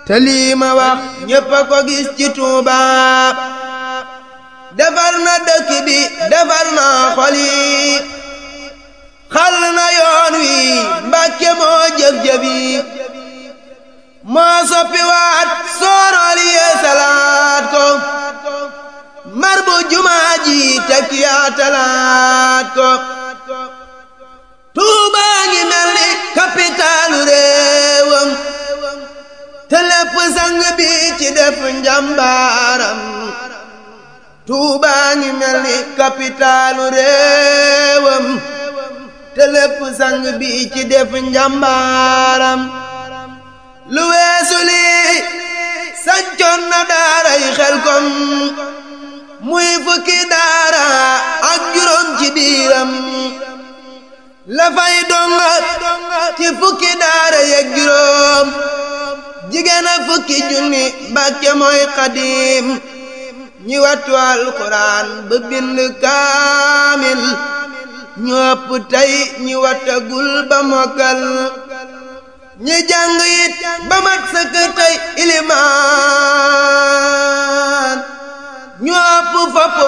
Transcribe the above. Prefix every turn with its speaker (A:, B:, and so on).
A: te lii ma wax ñépp a ko gis ci Tuuba defar na dëkk bi defar na xol yi xal na yoon wi Mbàkke moo jëf-jëfi moo soppi waat soorool yee salaat ko mar bu jumaa ji teg yaatalaat ko Tuuba ngi mel ni kapitaalu réewam te lépp sang bi ci def njàmbaaram Tuuba ngi mel ni kapitaalu réewam te lépp sang bi ci def njàmbaaram lu weesu lii sancoon na daaray Xelkom muy fukki daara ak juróom ci biiram la fay donga ci fukki daara yeeg juróom jigéen a fukki junni Mbàkke mooy Xaadim ñi wattu alxuraan ba bind kaamil ñu ëpp tey ñi wattagul ba mokkal ñi jàng it ba mat sëkk